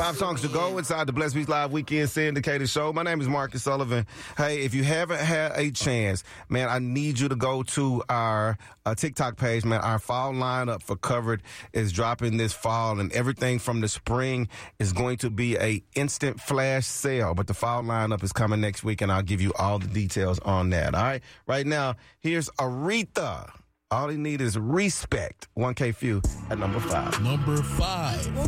5 songs to go inside the Blessed Beats Live Weekend Syndicated Show. My name is Marcus Sullivan. Hey, if you haven't had a chance, man, I need you to go to our TikTok page, man. Our fall lineup for Covered is dropping this fall, and everything from the spring is going to be a instant flash sale. But the fall lineup is coming next week, and I'll give you all the details on that. All right? Right now, here's Aretha. All he need is respect. 1K Few at number 5. Number 5.